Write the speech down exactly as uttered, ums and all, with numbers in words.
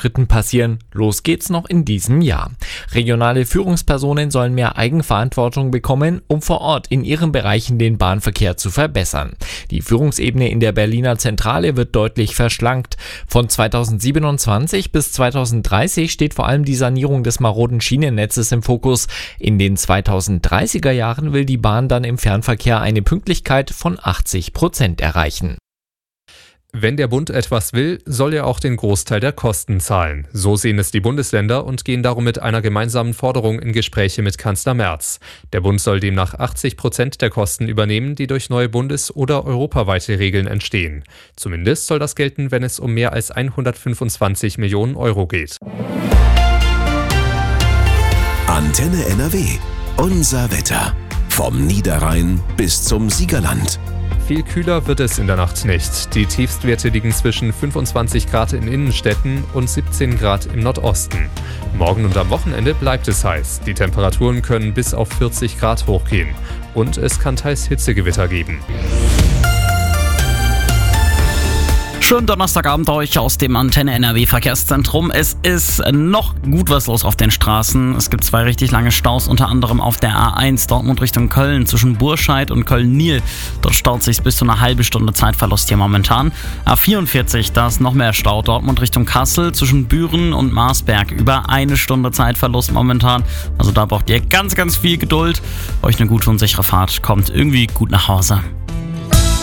Schritten passieren. Los geht's noch in diesem Jahr. Regionale Führungspersonen sollen mehr Eigenverantwortung bekommen, um vor Ort in ihren Bereichen den Bahnverkehr zu verbessern. Die Führungsebene in der Berliner Zentrale wird deutlich verschlankt. Von zweitausendsiebenundzwanzig bis zweitausenddreißig steht vor allem die Sanierung des maroden Schienennetzes im Fokus. In den zweitausenddreißiger Jahren will die Bahn dann im Fernverkehr eine Pünktlichkeit von achtzig Prozent erreichen. Wenn der Bund etwas will, soll er auch den Großteil der Kosten zahlen. So sehen es die Bundesländer und gehen darum mit einer gemeinsamen Forderung in Gespräche mit Kanzler Merz. Der Bund soll demnach achtzig Prozent der Kosten übernehmen, die durch neue bundes- oder europaweite Regeln entstehen. Zumindest soll das gelten, wenn es um mehr als hundertfünfundzwanzig Millionen Euro geht. Antenne N R W. Unser Wetter. Vom Niederrhein bis zum Siegerland. Viel kühler wird es in der Nacht nicht. Die Tiefstwerte liegen zwischen fünfundzwanzig Grad in Innenstädten und siebzehn Grad im Nordosten. Morgen und am Wochenende bleibt es heiß. Die Temperaturen können bis auf vierzig Grad hochgehen. Und es kann teils Hitzegewitter geben. Schönen Donnerstagabend euch aus dem Antenne N R W Verkehrszentrum. Es ist noch gut was los auf den Straßen. Es gibt zwei richtig lange Staus, unter anderem auf der A eins Dortmund Richtung Köln zwischen Burscheid und Köln-Nil. Dort staut sich bis zu einer halbe Stunde Zeitverlust hier momentan. A vierundvierzig, da ist noch mehr Stau. Dortmund Richtung Kassel zwischen Büren und Marsberg. Über eine Stunde Zeitverlust momentan. Also da braucht ihr ganz, ganz viel Geduld. Euch eine gute und sichere Fahrt. Kommt irgendwie gut nach Hause.